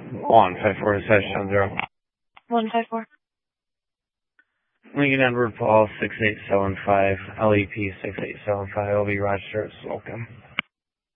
154 0. 154. Lincoln Edward Paul 6875, LEP 6875, will be Rochester at Slocum.